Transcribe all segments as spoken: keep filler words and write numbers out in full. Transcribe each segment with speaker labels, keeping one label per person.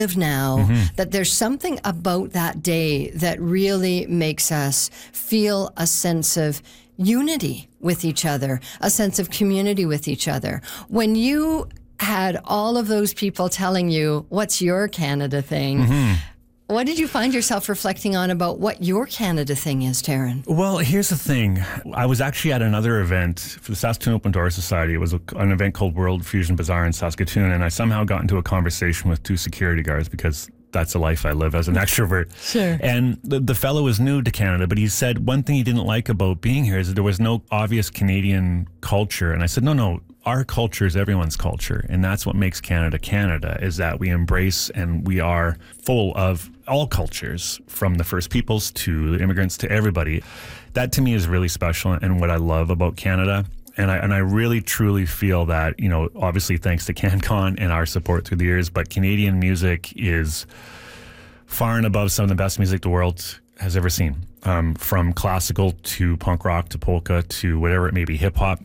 Speaker 1: live now,
Speaker 2: Mm-hmm.
Speaker 1: that there's something about that day that really makes us feel a sense of unity with each other, a sense of community with each other. When you had all of those people telling you, what's your Canada thing?
Speaker 2: Mm-hmm.
Speaker 1: What did you find yourself reflecting on about what your Canada thing is, Taryn?
Speaker 2: Well, here's the thing. I was actually at another event for the Saskatoon Open Door Society. It was a, an event called World Fusion Bazaar in Saskatoon, and I somehow got into a conversation with two security guards because that's the life I live as an extrovert.
Speaker 1: Sure.
Speaker 2: And the, the fellow was new to Canada, but he said one thing he didn't like about being here is that there was no obvious Canadian culture. And I said, no, no, our culture is everyone's culture. And that's what makes Canada Canada, is that we embrace and we are full of all cultures, from the First Peoples to the immigrants to everybody. That to me is really special and what I love about Canada. And I and I really truly feel that, you know, obviously thanks to CanCon and our support through the years, but Canadian music is far and above some of the best music the world has ever seen. Um, from classical to punk rock to polka to whatever it may be, hip hop.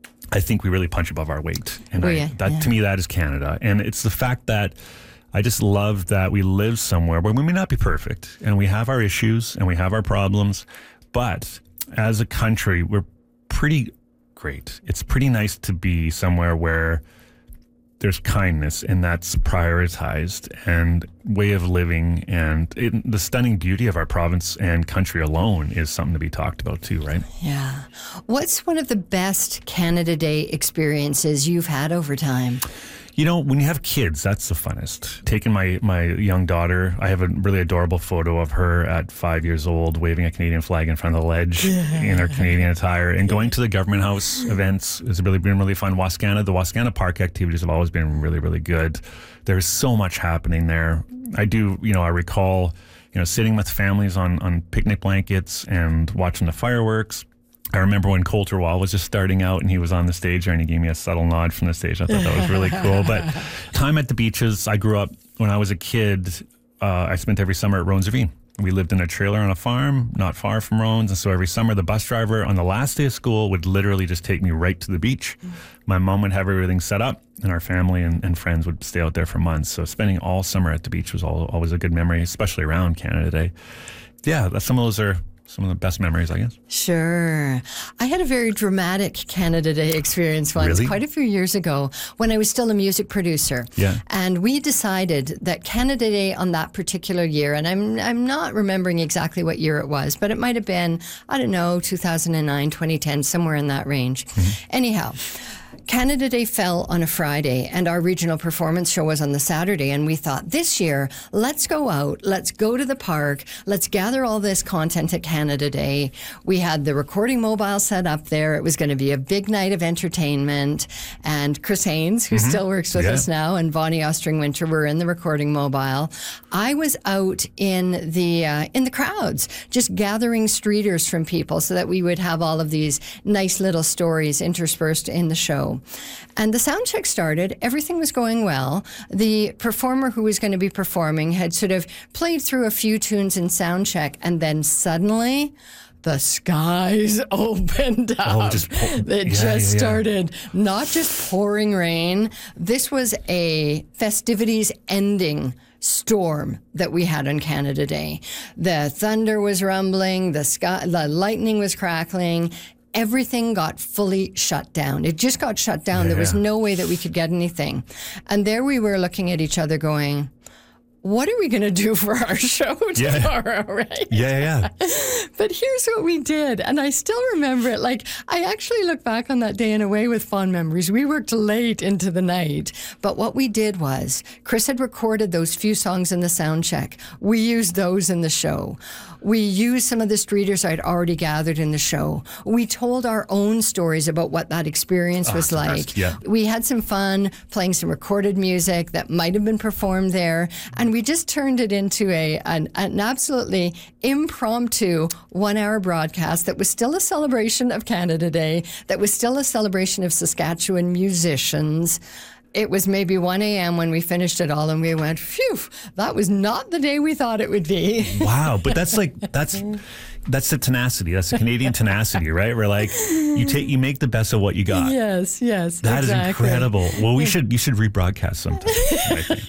Speaker 2: I think we really punch above our weight. And
Speaker 1: Oh,
Speaker 2: I,
Speaker 1: yeah,
Speaker 2: that
Speaker 1: yeah.
Speaker 2: to me, that is Canada. And it's the fact that I just love that we live somewhere where we may not be perfect and we have our issues and we have our problems, but as a country, we're pretty great. It's pretty nice to be somewhere where there's kindness and that's prioritized, and way of living, and it, the stunning beauty of our province and country alone is something to be talked about too, right?
Speaker 1: Yeah. What's one of the best Canada Day experiences you've had over time?
Speaker 2: You know, when you have kids, that's the funnest. Taking my, my young daughter, I have a really adorable photo of her at five years old waving a Canadian flag in front of the ledge in her Canadian attire, and going to the Government House events has really been really fun. Wascana, the Wascana Park activities have always been really, really good. There's so much happening there. I do, you know, I recall, you know, sitting with families on, on picnic blankets and watching the fireworks. I remember when Colter Wall was just starting out and he was on the stage there and he gave me a subtle nod from the stage. I thought that was really cool. But time at the beaches, I grew up, when I was a kid, uh, I spent every summer at Roans Ravine. We lived in a trailer on a farm not far from Roans. And so every summer, the bus driver on the last day of school would literally just take me right to the beach. My mom would have everything set up and our family and, and friends would stay out there for months. So spending all summer at the beach was all, always a good memory, especially around Canada Day. Yeah, that's, some of those are some of the best memories, I guess.
Speaker 1: Sure. I had a very dramatic Canada Day experience once,
Speaker 2: Really?
Speaker 1: quite a few years ago, when I was still a music producer.
Speaker 2: Yeah.
Speaker 1: And we decided that Canada Day on that particular year, and I'm I'm not remembering exactly what year it was, but it might have been, I don't know, two thousand nine, twenty ten, somewhere in that range. Mm-hmm. Anyhow, Canada Day fell on a Friday and our regional performance show was on the Saturday, and we thought, this year, let's go out, let's go to the park, let's gather all this content at Canada Day. We had the recording mobile set up there. It was going to be a big night of entertainment, and Chris Haynes, who mm-hmm. still works with yeah. us now, and Bonnie Ostring-Winter were in the recording mobile. I was out in the uh, in the crowds, just gathering streeters from people so that we would have all of these nice little stories interspersed in the show. And the sound check started. Everything was going well. The performer who was going to be performing had sort of played through a few tunes in sound check, and then suddenly the skies opened up.
Speaker 2: Oh, just pour-
Speaker 1: it
Speaker 2: yeah,
Speaker 1: just
Speaker 2: yeah, yeah.
Speaker 1: started not just pouring rain. This was a festivities ending storm that we had on Canada Day. The thunder was rumbling, the sky, the lightning was crackling. Everything got fully shut down. It just got shut down.
Speaker 2: Yeah.
Speaker 1: There was no way that we could get anything. And there we were looking at each other going, what are we going to do for our show tomorrow, yeah. right?
Speaker 2: Yeah, yeah.
Speaker 1: But here's what we did, and I still remember it. Like, I actually look back on that day in a way with fond memories. We worked late into the night, but what we did was, Chris had recorded those few songs in the sound check. We used those in the show. We used some of the streeters I'd already gathered in the show. We told our own stories about what that experience
Speaker 2: oh,
Speaker 1: was like.
Speaker 2: Best. Yeah.
Speaker 1: We had some fun playing some recorded music that might have been performed there, and we just turned it into a an, an absolutely impromptu one-hour broadcast that was still a celebration of Canada Day, that was still a celebration of Saskatchewan musicians. It was maybe one a.m. when we finished it all, and we went, phew, that was not the day we thought it would be.
Speaker 2: Wow, but that's like, that's that's the tenacity. That's the Canadian tenacity, right? We're like, you take, you make the best of what you got.
Speaker 1: Yes, yes,
Speaker 2: That
Speaker 1: exactly.
Speaker 2: is incredible. Well, we should, you should rebroadcast sometime, I think.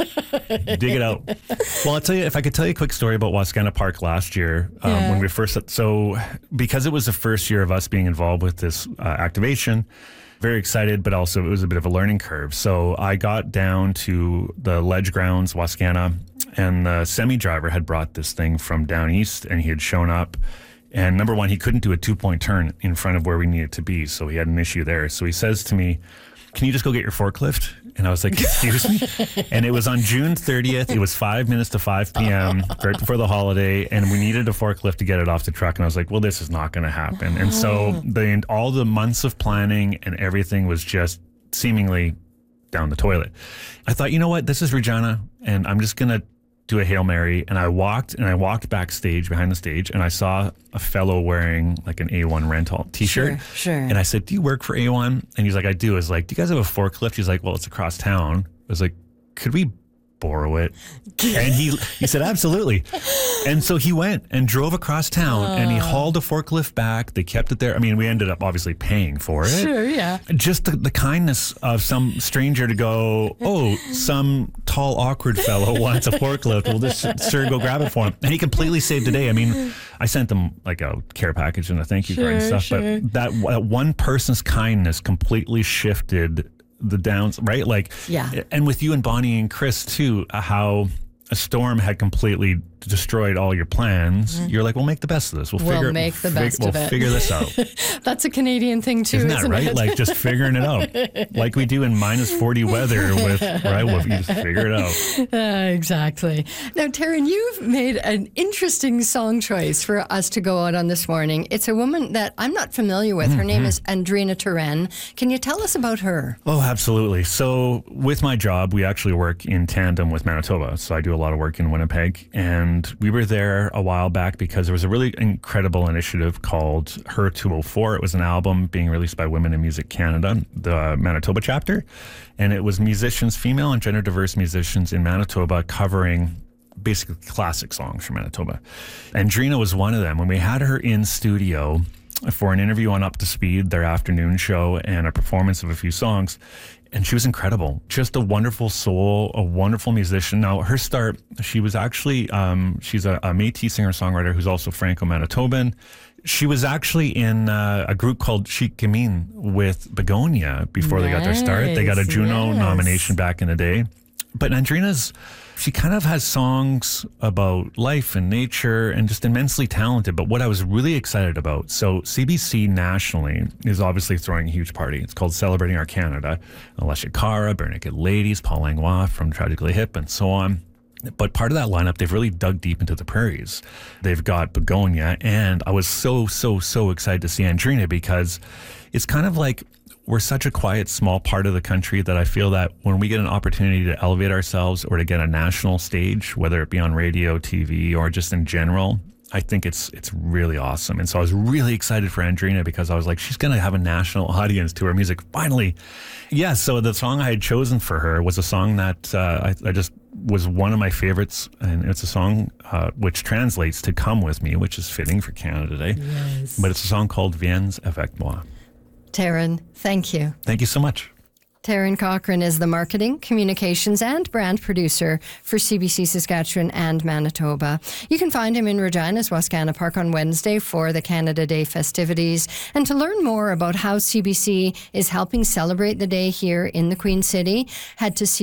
Speaker 2: Dig it out. Well, I'll tell you, if I could tell you a quick story about Wascana Park last year, um,
Speaker 1: Yeah.
Speaker 2: when we first, so because it was the first year of us being involved with this uh, activation, very excited, but also it was a bit of a learning curve. So I got down to the ledge grounds, Wascana, and the semi-driver had brought this thing from down east, and he had shown up. And number one, he couldn't do a two-point turn in front of where we needed to be, so he had an issue there. So he says to me, "Can you just go get your forklift?" And I was like, "Excuse me?" And it was on June thirtieth. It was five minutes to five p.m. right before the holiday, and we needed a forklift to get it off the truck. And I was like, "Well, this is not going to happen." And so the all the months of planning and everything was just seemingly down the toilet. I thought, you know what? This is Regina, and I'm just going to do a Hail Mary. And I walked and I walked backstage behind the stage, and I saw a fellow wearing like an A one rental t-shirt.
Speaker 1: Sure, sure.
Speaker 2: And I said, "Do you work for A one?" And he's like, "I do." I was like, "Do you guys have a forklift?" He's like, "Well, it's across town." I was like, "Could we borrow it?" And he he said, "Absolutely." And so he went and drove across town, uh, and he hauled the forklift back. They kept it there. I mean, we ended up obviously paying for it.
Speaker 1: Sure, yeah.
Speaker 2: Just the, the kindness of some stranger to go, "Oh, some tall, awkward fellow wants a forklift. Well, this sir, go grab it for him." And he completely saved the day. I mean, I sent them like a care package and a thank you
Speaker 1: sure,
Speaker 2: card and stuff.
Speaker 1: Sure.
Speaker 2: But that, that one person's kindness completely shifted the downs, right? Like,
Speaker 1: yeah.
Speaker 2: And with you and Bonnie and Chris too, uh, how a storm had completely destroyed all your plans. Mm-hmm. You're like, we'll make the best of this. We'll,
Speaker 1: we'll
Speaker 2: figure,
Speaker 1: make the
Speaker 2: fig-
Speaker 1: best
Speaker 2: we'll
Speaker 1: of it.
Speaker 2: figure this out.
Speaker 1: That's a Canadian thing too,
Speaker 2: isn't,
Speaker 1: isn't
Speaker 2: that right?
Speaker 1: it?
Speaker 2: Like just figuring it out, like we do in minus forty weather. With right, well, you just figure it out.
Speaker 1: Uh, exactly. Now, Taryn, you've made an interesting song choice for us to go out on this morning. It's a woman that I'm not familiar with. Her mm-hmm. name is Andrina Turen. Can you tell us about her?
Speaker 2: Oh, absolutely. So with my job, we actually work in tandem with Manitoba. So I do a lot of work in Winnipeg, and we were there a while back because there was a really incredible initiative called Her two oh four. It was an album being released by Women in Music Canada, the Manitoba chapter, and it was musicians, female and gender diverse musicians in Manitoba covering basically classic songs from Manitoba. Andrina was one of them. When we had her in studio for an interview on Up to Speed, their afternoon show, and a performance of a few songs, and she was incredible. Just a wonderful soul, a wonderful musician. Now, her start, she was actually, um, she's a, a Métis singer-songwriter who's also Franco-Manitoban. She was actually in uh, a group called Chic Gamine with Begonia before nice, they got their start. They got a Juno
Speaker 1: yes.
Speaker 2: nomination back in the day. But Andrina's, she kind of has songs about life and nature and just immensely talented. But what I was really excited about, so C B C nationally is obviously throwing a huge party. It's called Celebrating Our Canada. Alessia Cara, Bare Naked Ladies, Paul Langlois from Tragically Hip, and so on. But part of that lineup, they've really dug deep into the prairies. They've got Begonia, and I was so, so, so excited to see Andrina because it's kind of like we're such a quiet, small part of the country that I feel that when we get an opportunity to elevate ourselves or to get a national stage, whether it be on radio, T V, or just in general, I think it's it's really awesome. And so I was really excited for Andrina because I was like, she's going to have a national audience to her music, finally. Yeah, so the song I had chosen for her was a song that uh, I, I just was one of my favorites, and it's a song uh, which translates to Come With Me, which is fitting for Canada Day.
Speaker 1: Yes.
Speaker 2: But it's a song called Viens avec moi.
Speaker 1: Taryn, thank you.
Speaker 2: Thank you so much.
Speaker 1: Taryn Cochrane is the marketing, communications, and brand producer for C B C Saskatchewan and Manitoba. You can find him in Regina's Wascana Park on Wednesday for the Canada Day festivities. And to learn more about how C B C is helping celebrate the day here in the Queen City, head to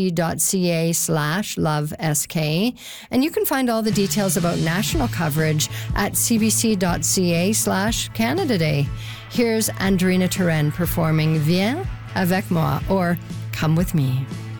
Speaker 1: cbc.ca slash lovesk. And you can find all the details about national coverage at cbc.ca slash Canada Day. Here's Andrina Turen performing Viens avec moi, or Come With Me.